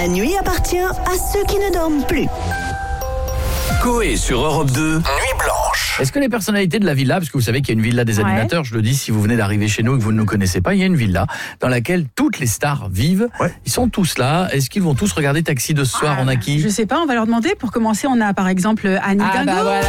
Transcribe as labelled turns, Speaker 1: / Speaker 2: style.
Speaker 1: La nuit appartient à ceux qui ne dorment plus.
Speaker 2: Coé sur Europe 2, Nuit Blanche.
Speaker 3: Est-ce que les personnalités de la villa, parce que vous savez qu'il y a une villa des animateurs, je le dis si vous venez d'arriver chez nous et que vous ne nous connaissez pas, il y a une villa dans laquelle toutes les stars vivent. Ouais. Ils sont tous là. Est-ce qu'ils vont tous regarder Taxi de ce soir? On a qui?
Speaker 4: Je sais pas, on va leur demander. Pour commencer, on a par exemple Annie Guingaud.
Speaker 5: Voilà.